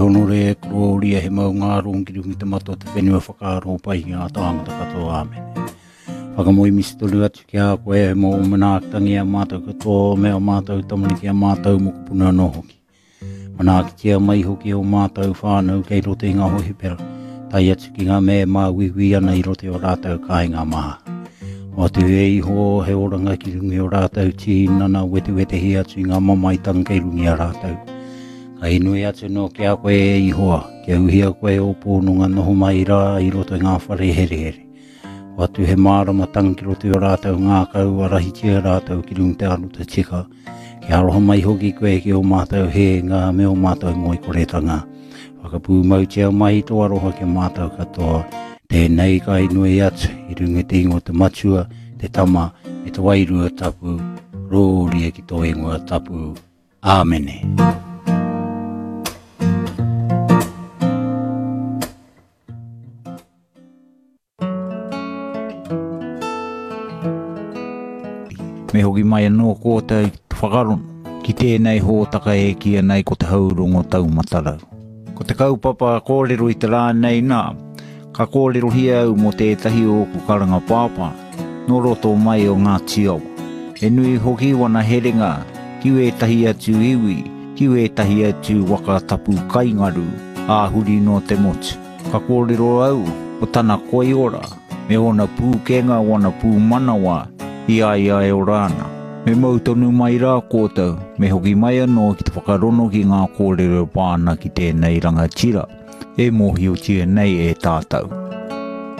Honore gloria he maunga rongi rungi te mato te whenua whakaro pai ngā tāngata katoa āmene. Whakamoi misitolu atu ki a koe he mo manākitangi a mātou katoa mea mātou tamani ki a mātou mokupuna no hoki. Manākitia mai hoki o mātou whānau kei rote ngā hohi pera. Tai atu ki ngā mea mā wiwi ana i rote o rātou kai ngā maha. O atu e iho he oranga ki rungi o rātou tīnana wete hi atu i ngā mamaitanga kei rungi a rātou. Ka inui atu no ki a koe e ihoa, ki auhia koe o pōnunga noho mai rā i roto i ngā whare here. O atu he mārama tanga ki roto i rātou ngā kau arahi tia rātou ki rungi te aruta tika. Ki aroha mai hoki koe ki o mātou he ngā me o mātou ngoi koretanga. Whakapū mau tia mai to aroha ki mātou katoa. Tēnei ka inui atu i rungi te ingo te matua, te tama, e te wairua tapu, rōria ki tō ingoa tapu. Āmene. Me hoki mai anō kōta i whakarono, ki tēnei hōtaka e kia nei ko te haurongo tau matarau. Ko te kaupapa kōrero i te rā nei nā, ka kōrero hia au mo tētahi o kukaranga pāpā, no roto mai o ngā tiawa. E nui hoki wana herenga, kiu e tahi atu iwi, kiu e tahi atu waka tapu kaingaru, āhuri no te motu. Ka kōrero au, o tana koi ora, me ona pūkenga wana pū manawa, ia e o rāna. Me mautonu mai rā kōtau, me hoki mai anō ki te whakarono ki ngā kōrero pāna ki tēnei rangatira. E mohi o tia nei e tātau.